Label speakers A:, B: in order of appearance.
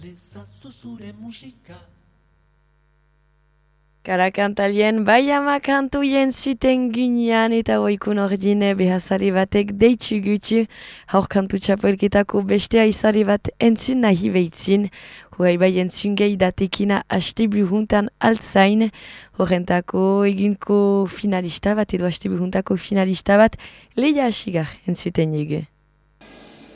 A: Karakantalien bai ama kantuien zuten gynean eta oikun ordine behazari batek deitsu gutxu haur kantu txapelketako beste aizari bat entzun nahi behitzin. Horai bai entzun gehi datekina haste buhuntan altzain. Horrentako egunko finalista bat edo haste buhuntako finalista bat Leia Asigar entzuten dugu.